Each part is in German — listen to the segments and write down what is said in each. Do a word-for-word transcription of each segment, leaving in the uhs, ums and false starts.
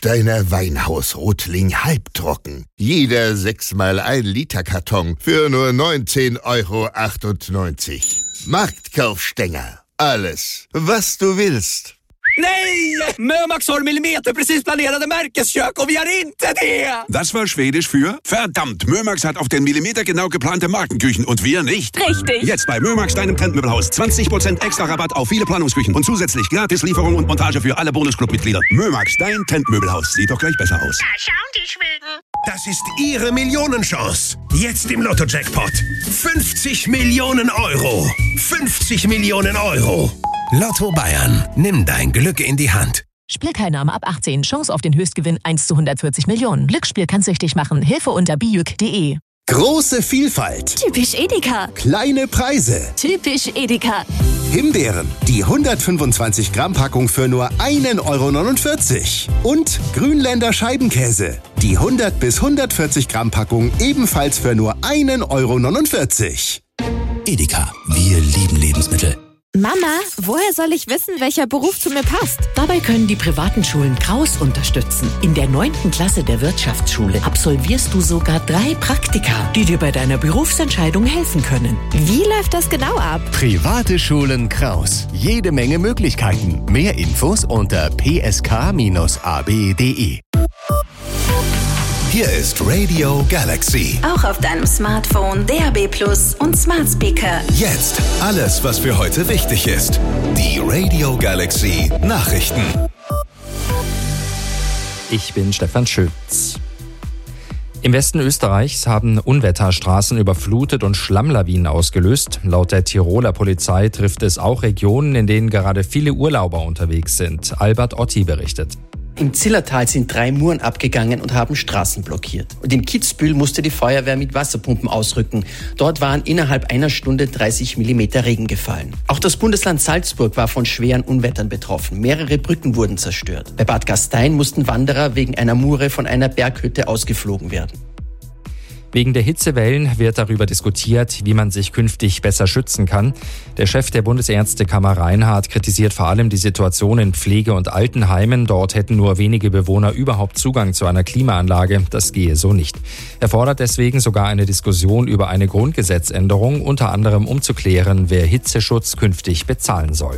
deiner Weinhaus-Rotling halbtrocken. Jeder sechs mal ein Liter Karton für nur neunzehn Euro achtundneunzig. Marktkaufstänger. Alles, was du willst. Nej! Mömax har millimeterprecis planerade Märkeskök och vi har inte det! Das war Schwedisch für verdammt, Mömax hat auf den Millimeter genau geplante Markenküchen und wir nicht. Richtig. Jetzt bei Mömax, deinem Trendmöbelhaus. zwanzig Prozent extra Rabatt auf viele Planungsküchen und zusätzlich gratis Lieferung und Montage für alle Bonusclub-Mitglieder. Mömax, dein Trendmöbelhaus. Sieht doch gleich besser aus. Da schauen die Schweden. Das ist Ihre Millionenchance. Jetzt im Lotto-Jackpot. fünfzig Millionen Euro. fünfzig Millionen Euro. Lotto Bayern. Nimm dein Glück in die Hand. Spielteilnahme ab achtzehn. Chance auf den Höchstgewinn eins zu hundertvierzig Millionen. Glücksspiel kann süchtig machen. Hilfe unter bijuk punkt de. Große Vielfalt. Typisch Edeka. Kleine Preise. Typisch Edeka. Himbeeren. Die hundertfünfundzwanzig Gramm Packung für nur ein Euro neunundvierzig. Und Grünländer Scheibenkäse. Die hundert bis hundertvierzig Gramm Packung ebenfalls für nur ein Euro neunundvierzig. Edeka. Wir lieben Lebensmittel. Mama, woher soll ich wissen, welcher Beruf zu mir passt? Dabei können die privaten Schulen Kraus unterstützen. In der neunten Klasse der Wirtschaftsschule absolvierst du sogar drei Praktika, die dir bei deiner Berufsentscheidung helfen können. Wie läuft das genau ab? Private Schulen Kraus. Jede Menge Möglichkeiten. Mehr Infos unter p s k bindestrich a b punkt d e. Hier ist Radio Galaxy. Auch auf deinem Smartphone, D A B plus und Smart Speaker. Jetzt alles, was für heute wichtig ist. Die Radio Galaxy Nachrichten. Ich bin Stefan Schütz. Im Westen Österreichs haben Unwetter Straßen überflutet und Schlammlawinen ausgelöst. Laut der Tiroler Polizei trifft es auch Regionen, in denen gerade viele Urlauber unterwegs sind. Albert Otti berichtet. Im Zillertal sind drei Muren abgegangen und haben Straßen blockiert. Und in Kitzbühel musste die Feuerwehr mit Wasserpumpen ausrücken. Dort waren innerhalb einer Stunde dreißig Millimeter Regen gefallen. Auch das Bundesland Salzburg war von schweren Unwettern betroffen. Mehrere Brücken wurden zerstört. Bei Bad Gastein mussten Wanderer wegen einer Mure von einer Berghütte ausgeflogen werden. Wegen der Hitzewellen wird darüber diskutiert, wie man sich künftig besser schützen kann. Der Chef der Bundesärztekammer Reinhardt kritisiert vor allem die Situation in Pflege- und Altenheimen. Dort hätten nur wenige Bewohner überhaupt Zugang zu einer Klimaanlage. Das gehe so nicht. Er fordert deswegen sogar eine Diskussion über eine Grundgesetzänderung, unter anderem um zu klären, wer Hitzeschutz künftig bezahlen soll.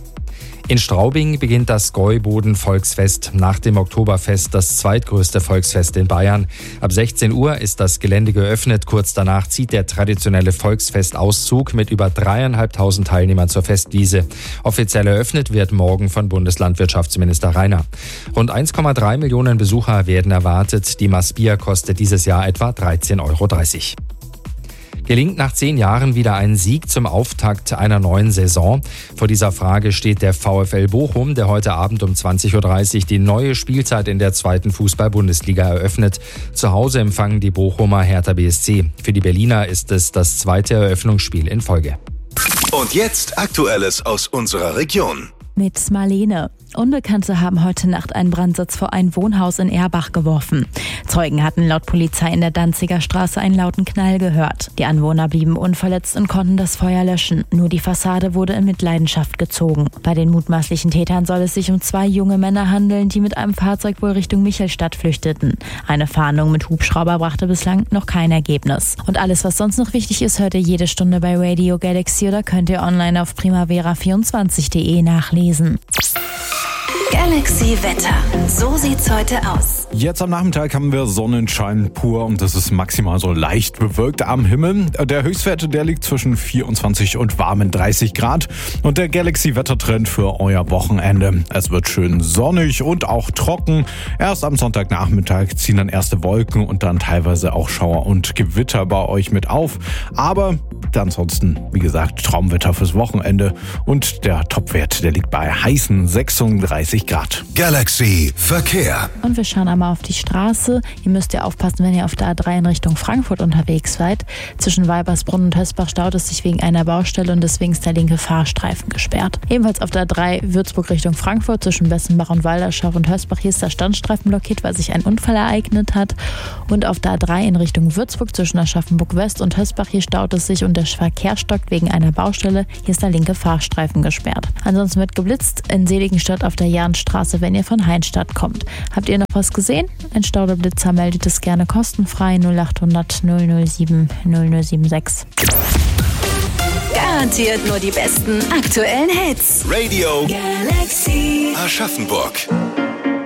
In Straubing beginnt das Gäuboden-Volksfest, nach dem Oktoberfest das zweitgrößte Volksfest in Bayern. Ab sechzehn Uhr ist das Gelände geöffnet. Kurz danach zieht der traditionelle Volksfestauszug mit über dreieinhalbtausend Teilnehmern zur Festwiese. Offiziell eröffnet wird morgen von Bundeslandwirtschaftsminister Rainer. Rund eins Komma drei Millionen Besucher werden erwartet. Die Maßbier kostet dieses Jahr etwa dreizehn Euro dreißig. Gelingt nach zehn Jahren wieder ein Sieg zum Auftakt einer neuen Saison? Vor dieser Frage steht der VfL Bochum, der heute Abend um zwanzig Uhr dreißig die neue Spielzeit in der zweiten Fußball-Bundesliga eröffnet. Zu Hause empfangen die Bochumer Hertha B S C. Für die Berliner ist es das zweite Eröffnungsspiel in Folge. Und jetzt Aktuelles aus unserer Region. Mit Marlene. Unbekannte haben heute Nacht einen Brandsatz vor ein Wohnhaus in Erbach geworfen. Zeugen hatten laut Polizei in der Danziger Straße einen lauten Knall gehört. Die Anwohner blieben unverletzt und konnten das Feuer löschen. Nur die Fassade wurde in Mitleidenschaft gezogen. Bei den mutmaßlichen Tätern soll es sich um zwei junge Männer handeln, die mit einem Fahrzeug wohl Richtung Michelstadt flüchteten. Eine Fahndung mit Hubschrauber brachte bislang noch kein Ergebnis. Und alles, was sonst noch wichtig ist, hört ihr jede Stunde bei Radio Galaxy oder könnt ihr online auf primavera vierundzwanzig punkt de nachlesen. Galaxy Wetter. So sieht's heute aus. Jetzt am Nachmittag haben wir Sonnenschein pur und es ist maximal so leicht bewölkt am Himmel. Der Höchstwert, der liegt zwischen vierundzwanzig und warmen dreißig Grad. Und der Galaxy-Wettertrend für euer Wochenende. Es wird schön sonnig und auch trocken. Erst am Sonntagnachmittag ziehen dann erste Wolken und dann teilweise auch Schauer und Gewitter bei euch mit auf. Aber ansonsten, wie gesagt, Traumwetter fürs Wochenende. Und der Topwert, der liegt bei heißen sechsunddreißig Grad. Galaxy Verkehr. Und wir schauen einmal auf die Straße. Ihr müsst ja aufpassen, wenn ihr auf der A drei in Richtung Frankfurt unterwegs seid. Zwischen Weibersbrunn und Hösbach staut es sich wegen einer Baustelle und deswegen ist der linke Fahrstreifen gesperrt. Ebenfalls auf der A drei Würzburg Richtung Frankfurt zwischen Bessenbach und Walderschaft und Hösbach. Hier ist der Standstreifen blockiert, weil sich ein Unfall ereignet hat. Und auf der A drei in Richtung Würzburg zwischen Aschaffenburg West und Hösbach. Hier staut es sich und der Verkehr stockt wegen einer Baustelle. Hier ist der linke Fahrstreifen gesperrt. Ansonsten wird geblitzt in Seligenstadt auf der Jan Bernstraße, wenn ihr von Heinstadt kommt. Habt ihr noch was gesehen? Ein Staudeblitzer meldet es gerne kostenfrei null acht hundert null null sieben null null sieben sechs. Garantiert nur die besten aktuellen Hits. Radio Galaxy Aschaffenburg.